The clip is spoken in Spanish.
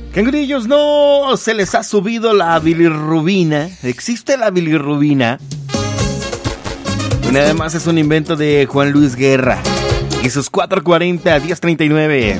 Cangurillos, no se les ha subido la bilirrubina. ¿Existe la bilirrubina? Y nada más es un invento de Juan Luis Guerra y sus 4:40 a 10:39.